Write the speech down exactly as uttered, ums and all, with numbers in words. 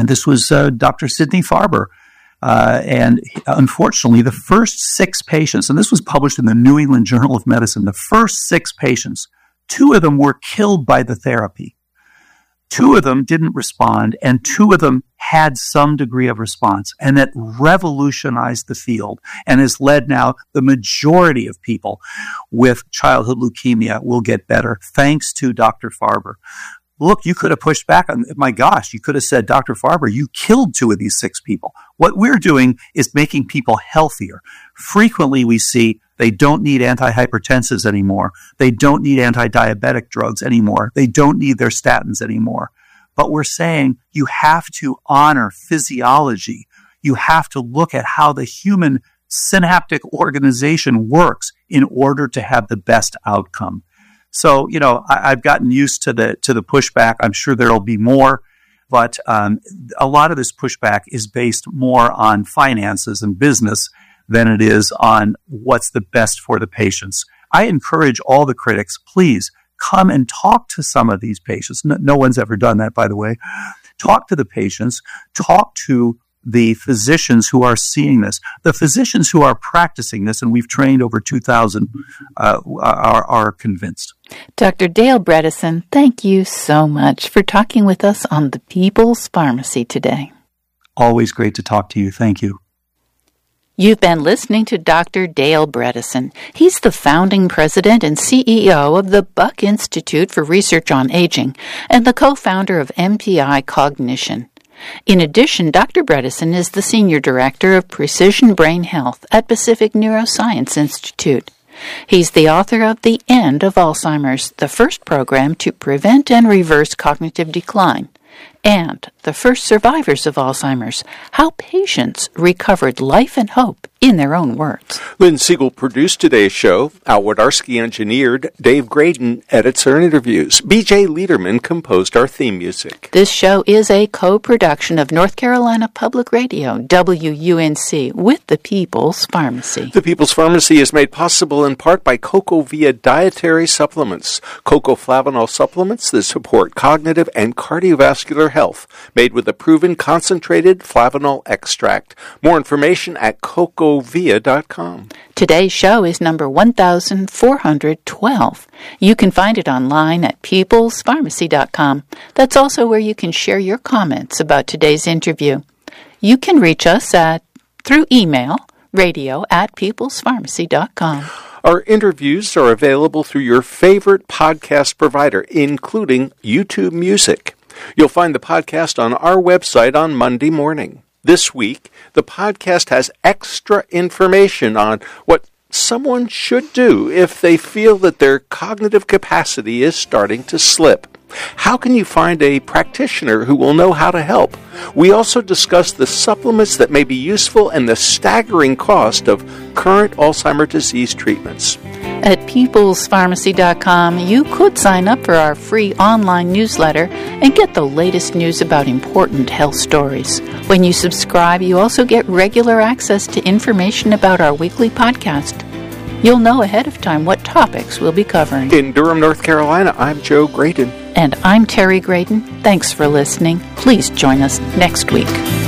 and this was uh, Doctor Sidney Farber. Uh, and unfortunately, the first six patients, and this was published in the New England Journal of Medicine, the first six patients, two of them were killed by the therapy. Two of them didn't respond, and two of them had some degree of response, and that revolutionized the field and has led now the majority of people with childhood leukemia will get better, thanks to Doctor Farber. Look, you could have pushed back on, my gosh, you could have said, Doctor Farber, you killed two of these six people. What we're doing is making people healthier. Frequently we see they don't need antihypertensives anymore. They don't need anti-diabetic drugs anymore. They don't need their statins anymore. But we're saying you have to honor physiology. You have to look at how the human synaptic organization works in order to have the best outcome. So, you know, I, I've gotten used to the to the pushback. I'm sure there'll be more, but um, a lot of this pushback is based more on finances and business than it is on what's the best for the patients. I encourage all the critics, please come and talk to some of these patients. No, no one's ever done that, by the way. Talk to the patients. Talk to the physicians who are seeing this, the physicians who are practicing this, and we've trained over two thousand, uh, are, are convinced. Doctor Dale Bredesen, thank you so much for talking with us on the People's Pharmacy today. Always great to talk to you. Thank you. You've been listening to Doctor Dale Bredesen. He's the founding president and C E O of the Buck Institute for Research on Aging and the co-founder of M P I Cognition. In addition, Doctor Bredesen is the Senior Director of Precision Brain Health at Pacific Neuroscience Institute. He's the author of The End of Alzheimer's, the first program to prevent and reverse cognitive decline, and The First Survivors of Alzheimer's, How Patients Recovered Life and Hope in Their Own Words. Lynn Siegel produced today's show. Al Wodarski engineered. Dave Graydon edits our interviews. B J Liederman composed our theme music. This show is a co-production of North Carolina Public Radio, W U N C, with the People's Pharmacy. The People's Pharmacy is made possible in part by CocoVia Dietary Supplements, Cocoflavanol supplements that support cognitive and cardiovascular health, made with a proven concentrated flavanol extract. More information at coco via dot com. Today's show is number one thousand four hundred twelve. You can find it online at peoples pharmacy dot com. That's also where you can share your comments about today's interview. You can reach us at through email, radio at peoples pharmacy dot com. Our interviews are available through your favorite podcast provider, including YouTube Music. You'll find the podcast on our website on Monday morning. This week, the podcast has extra information on what someone should do if they feel that their cognitive capacity is starting to slip. How can you find a practitioner who will know how to help? We also discuss the supplements that may be useful and the staggering cost of current Alzheimer's disease treatments. At peoples pharmacy dot com, you could sign up for our free online newsletter and get the latest news about important health stories. When you subscribe, you also get regular access to information about our weekly podcast. You'll know ahead of time what topics we'll be covering. In Durham, North Carolina, I'm Joe Graydon. And I'm Terry Graydon. Thanks for listening. Please join us next week.